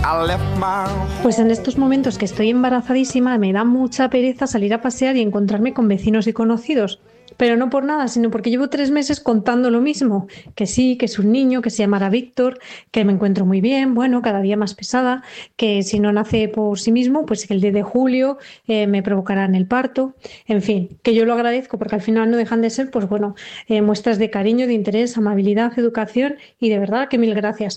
Pues en estos momentos que estoy embarazadísima me da mucha pereza salir a pasear y encontrarme con vecinos y conocidos. Pero no por nada, sino porque llevo 3 meses contando lo mismo, que sí, que es un niño, que se llamará Víctor, que me encuentro muy bien, bueno, cada día más pesada, que si no nace por sí mismo, pues que el 10 de julio me provocarán el parto, en fin, que yo lo agradezco porque al final no dejan de ser, pues bueno, muestras de cariño, de interés, amabilidad, educación y de verdad que mil gracias.